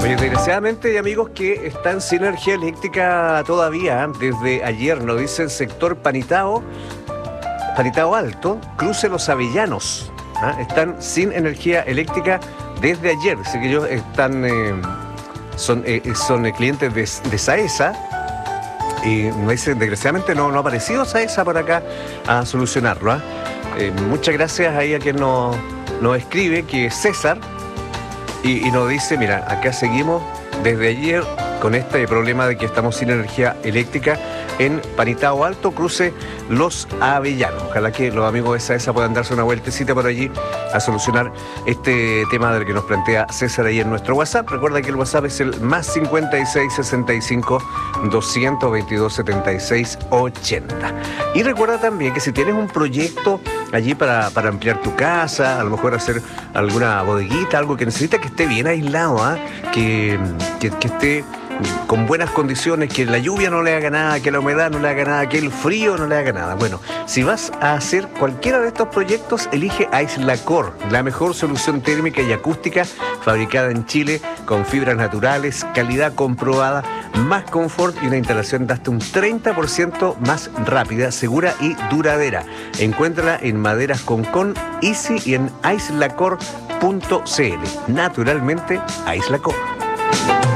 Oye, desgraciadamente hay amigos que están sin energía eléctrica todavía. Desde ayer nos dicen sector Panitao Alto, cruce Los Avellanos. Están sin energía eléctrica desde ayer. Así que ellos son clientes de Saesa. Y nos dicen, desgraciadamente no ha aparecido Saesa por acá a solucionarlo. Muchas gracias ahí a quien nos escribe, que es César. Y nos dice, mira, acá seguimos desde ayer con este problema de que estamos sin energía eléctrica en Panitao Alto, cruce Los Avellanos. Ojalá que los amigos de Saesa puedan darse una vueltecita por allí a solucionar este tema del que nos plantea César ahí en nuestro WhatsApp. Recuerda que el WhatsApp es el más 56 65 222 76 80. Y recuerda también que si tienes un proyecto allí para ampliar tu casa, a lo mejor hacer alguna bodeguita, algo que necesita que esté bien aislado, que esté con buenas condiciones, que la lluvia no le haga nada, que la humedad no le haga nada, que el frío no le haga nada. Bueno, si vas a hacer cualquiera de estos proyectos, elige Aislacor, la mejor solución térmica y acústica fabricada en Chile con fibras naturales, calidad comprobada, más confort y una instalación de hasta un 30% más rápida, segura y duradera. Encuéntrala en Maderas Concón, Easy y en aislacor.cl. Naturalmente, Aislacor.